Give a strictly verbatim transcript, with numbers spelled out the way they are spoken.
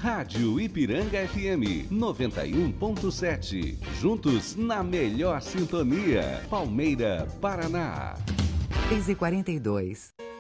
Rádio Ipiranga F M noventa e um ponto sete. Juntos na melhor sintonia. Palmeira, Paraná. seis e quarenta e dois.